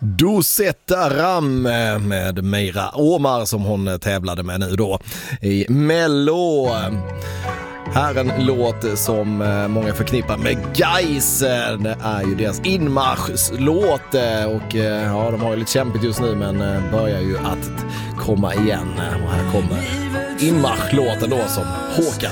Dosetta Ram med Meira Omar som hon tävlade med nu då i Mello. Här en låt som många förknippar med Gais. Det är ju deras inmarschlåt och ja, de har ju lite kämpigt just nu men börjar ju att komma igen. Och här kommer inmarschlåten då som Håkan.